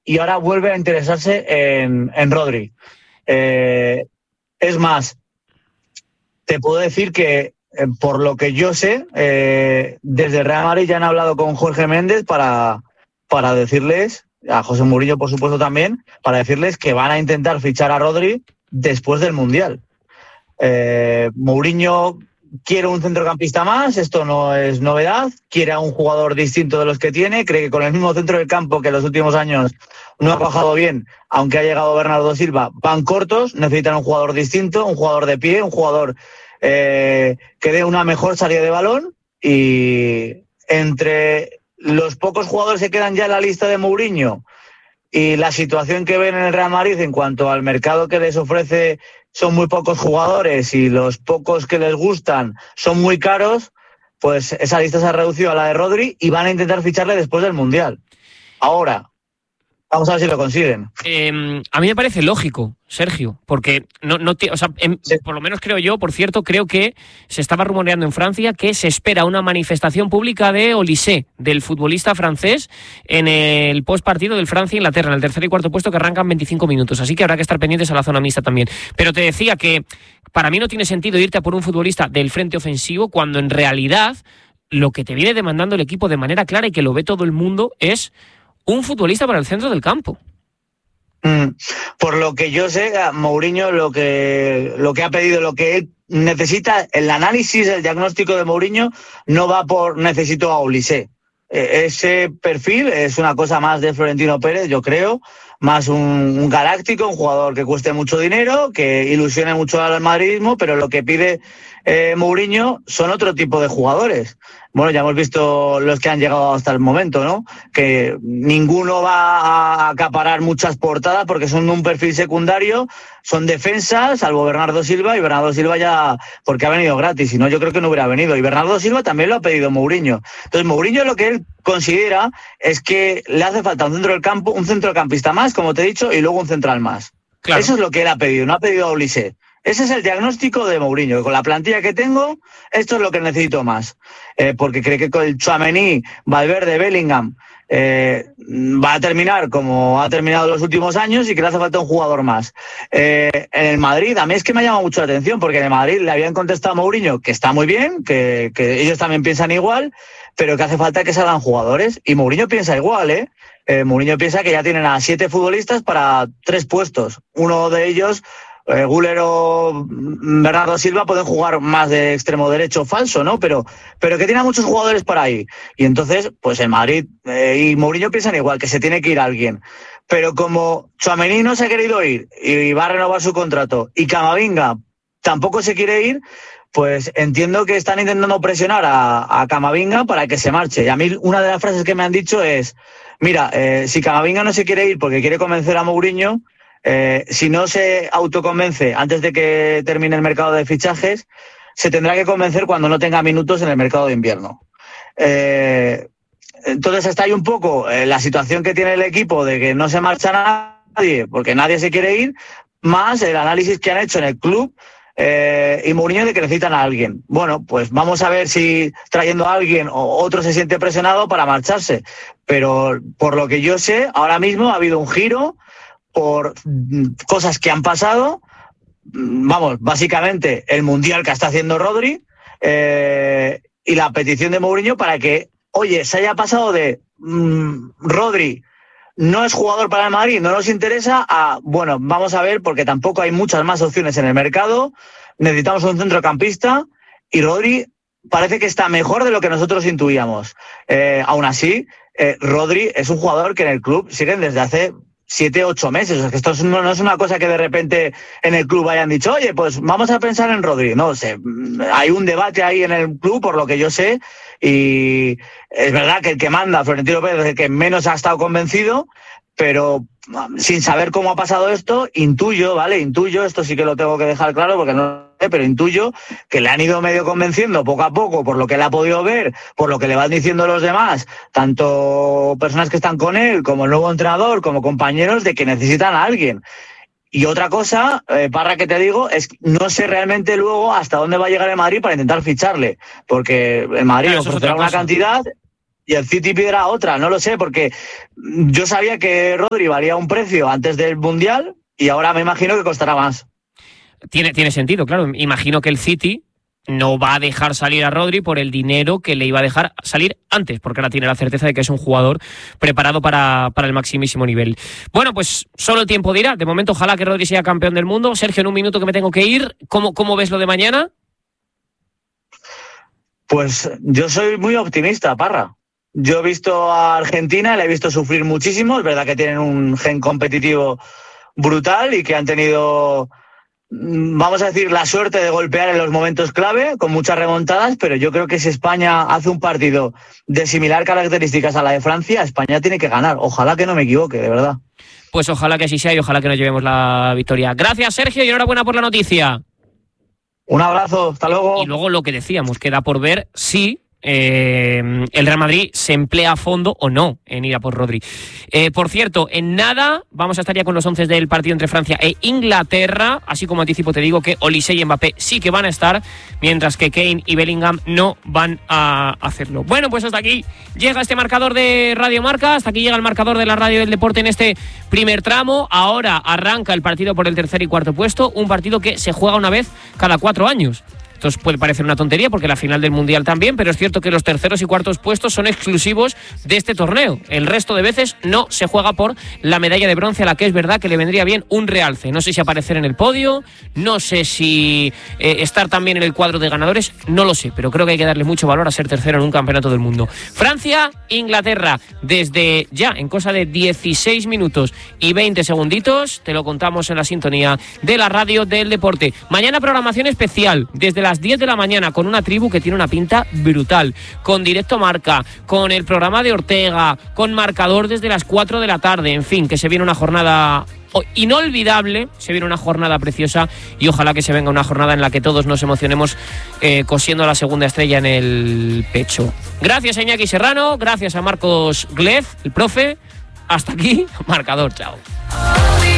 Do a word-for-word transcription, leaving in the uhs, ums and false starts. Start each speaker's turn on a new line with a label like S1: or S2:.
S1: y ahora vuelve a interesarse en, en Rodri. Eh, es más, te puedo decir que, eh, por lo que yo sé, eh, desde el Real Madrid ya han hablado con Jorge Méndez para, para decirles, a José Mourinho por supuesto también, para decirles que van a intentar fichar a Rodri después del Mundial. Eh, Mourinho quiere un centrocampista más, esto no es novedad, quiere a un jugador distinto de los que tiene, cree que con el mismo centro del campo que en los últimos años no ha bajado bien, aunque ha llegado Bernardo Silva, van cortos, necesitan un jugador distinto, un jugador de pie, un jugador eh, que dé una mejor salida de balón, y entre los pocos jugadores que quedan ya en la lista de Mourinho y la situación que ven en el Real Madrid en cuanto al mercado que les ofrece, son muy pocos jugadores y los pocos que les gustan son muy caros, pues esa lista se ha reducido a la de Rodri y van a intentar ficharle después del Mundial. Ahora, vamos a ver si lo consiguen.
S2: Eh, a mí me parece lógico, Sergio, porque no, no te, o sea, en, sí. por lo menos creo yo, por cierto, creo que se estaba rumoreando en Francia que se espera una manifestación pública de Olise, del futbolista francés, en el postpartido del Francia-Inglaterra, en el tercer y cuarto puesto, que arrancan veinticinco minutos. Así que habrá que estar pendientes a la zona mixta también. Pero te decía que para mí no tiene sentido irte a por un futbolista del frente ofensivo cuando en realidad lo que te viene demandando el equipo de manera clara y que lo ve todo el mundo es un futbolista para el centro del campo.
S1: Mm, por lo que yo sé, Mourinho lo que, lo que ha pedido, lo que él necesita, el análisis, el diagnóstico de Mourinho no va por necesito a Olise. Eh, ese perfil es una cosa más de Florentino Pérez, yo creo, más un, un galáctico, un jugador que cueste mucho dinero, que ilusione mucho al madridismo, pero lo que pide eh, Mourinho son otro tipo de jugadores. Bueno, ya hemos visto los que han llegado hasta el momento, ¿no? Que ninguno va a acaparar muchas portadas porque son de un perfil secundario, son defensas, salvo Bernardo Silva, y Bernardo Silva ya, porque ha venido gratis, si no yo creo que no hubiera venido, y Bernardo Silva también lo ha pedido Mourinho. Entonces Mourinho lo que él considera es que le hace falta un centro del campo, un centrocampista más, como te he dicho, y luego un central más. Claro. Eso es lo que él ha pedido, no ha pedido a Olise. Ese es el diagnóstico de Mourinho. Con la plantilla que tengo, esto es lo que necesito más. Eh, porque cree que con el Tchouaméni, Valverde, Bellingham eh, va a terminar como ha terminado en los últimos años y que le hace falta un jugador más. Eh, en el Madrid, a mí es que me llama mucho la atención porque en el Madrid le habían contestado a Mourinho que está muy bien, que, que ellos también piensan igual, pero que hace falta que salgan jugadores. Y Mourinho piensa igual, ¿eh? eh Mourinho piensa que ya tienen a siete futbolistas para tres puestos. Uno de ellos... Eh, Güler o Bernardo Silva pueden jugar más de extremo derecho falso, ¿no? Pero, pero que tiene muchos jugadores por ahí. Y entonces, pues el Madrid eh, y Mourinho piensan igual, que se tiene que ir alguien. Pero como Tchouaméni no se ha querido ir y va a renovar su contrato y Camavinga tampoco se quiere ir, pues entiendo que están intentando presionar a, a Camavinga para que se marche. Y a mí una de las frases que me han dicho es, mira, eh, si Camavinga no se quiere ir porque quiere convencer a Mourinho, Eh, si no se autoconvence antes de que termine el mercado de fichajes, se tendrá que convencer cuando no tenga minutos en el mercado de invierno. Eh, entonces está ahí un poco eh, la situación que tiene el equipo de que no se marcha nadie porque nadie se quiere ir, más el análisis que han hecho en el club eh, y Mourinho de que necesitan a alguien. Bueno, pues vamos a ver si trayendo a alguien o otro se siente presionado para marcharse. Pero por lo que yo sé, ahora mismo ha habido un giro por cosas que han pasado, vamos, básicamente el mundial que está haciendo Rodri eh, y la petición de Mourinho para que, oye, se haya pasado de mmm, Rodri no es jugador para el Madrid, no nos interesa, a, bueno, vamos a ver, porque tampoco hay muchas más opciones en el mercado, necesitamos un centrocampista y Rodri parece que está mejor de lo que nosotros intuíamos. Eh, aún así, eh, Rodri es un jugador que en el club siguen desde hace siete, ocho meses. O sea, que esto no, no es una cosa que de repente en el club hayan dicho, oye, pues vamos a pensar en Rodri. No sé, hay un debate ahí en el club, por lo que yo sé, y es verdad que el que manda, Florentino Pérez, es el que menos ha estado convencido, pero sin saber cómo ha pasado esto, intuyo, ¿vale? Intuyo, esto sí que lo tengo que dejar claro porque no sé, pero intuyo que le han ido medio convenciendo poco a poco por lo que él ha podido ver, por lo que le van diciendo los demás, tanto personas que están con él, como el nuevo entrenador, como compañeros, de que necesitan a alguien. Y otra cosa, eh, Parra, que te digo, es que no sé realmente luego hasta dónde va a llegar el Madrid para intentar ficharle, porque el Madrid
S2: claro,
S1: ofrecerá una cantidad y el City pidiera otra, no lo sé, porque yo sabía que Rodri valía un precio antes del Mundial y ahora me imagino que costará más.
S2: Tiene, tiene sentido, claro. Imagino que el City no va a dejar salir a Rodri por el dinero que le iba a dejar salir antes, porque ahora tiene la certeza de que es un jugador preparado para, para el maximísimo nivel. Bueno, pues solo el tiempo dirá. De momento, ojalá que Rodri sea campeón del mundo. Sergio, en un minuto que me tengo que ir, ¿cómo, cómo ves lo de mañana?
S1: Pues yo soy muy optimista, Parra. Yo he visto a Argentina, la he visto sufrir muchísimo. Es verdad que tienen un gen competitivo brutal y que han tenido, vamos a decir, la suerte de golpear en los momentos clave, con muchas remontadas, pero yo creo que si España hace un partido de similar características a la de Francia, España tiene que ganar. Ojalá que no me equivoque, de verdad.
S2: Pues ojalá que así sea y ojalá que nos llevemos la victoria. Gracias, Sergio, y enhorabuena por la noticia.
S1: Un abrazo, hasta luego.
S2: Y luego lo que decíamos, queda por ver si eh, el Real Madrid se emplea a fondo o no en ir a por Rodri. Eh, por cierto, en nada vamos a estar ya con los once del partido entre Francia e Inglaterra, así como anticipo te digo que Olise y Mbappé sí que van a estar, mientras que Kane y Bellingham no van a hacerlo. Bueno, pues hasta aquí llega este marcador de Radio Marca, hasta aquí llega el marcador de la Radio del Deporte en este primer tramo. Ahora arranca el partido por el tercer y cuarto puesto, un partido que se juega una vez cada cuatro años. Esto puede parecer una tontería porque la final del Mundial también, pero es cierto que los terceros y cuartos puestos son exclusivos de este torneo. El resto de veces no se juega por la medalla de bronce, a la que es verdad que le vendría bien un realce. No sé si aparecer en el podio, no sé si eh, estar también en el cuadro de ganadores, no lo sé, pero creo que hay que darle mucho valor a ser tercero en un campeonato del mundo. Francia, Inglaterra, desde ya, en cosa de dieciséis minutos y veinte segunditos, te lo contamos en la sintonía de la Radio del Deporte. Mañana programación especial, desde la las diez de la mañana, con una tribu que tiene una pinta brutal, con Directo Marca, con el programa de Ortega, con marcador desde las cuatro de la tarde, en fin, que se viene una jornada inolvidable, se viene una jornada preciosa y ojalá que se venga una jornada en la que todos nos emocionemos eh, cosiendo la segunda estrella en el pecho. Gracias a Iñaki Serrano, gracias a Marcos Glez, el profe. Hasta aquí, marcador, chao.